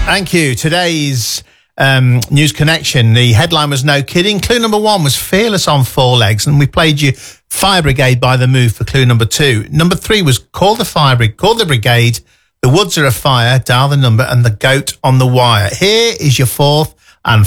Thank you. Today's News Connection, the headline was No Kidding. Clue number 1 was Fearless on 4 Legs, and we played you Fire Brigade by The Move for clue number 2. Number 3 was Call the Brigade, The Woods Are Afire, Dial the Number, and The Goat on the Wire. Here is your 4th